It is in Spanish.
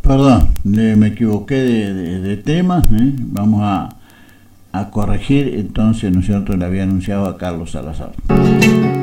Perdón, me equivoqué de tema. Vamos a corregir entonces, ¿no es cierto? Le había anunciado a Carlos Salazar.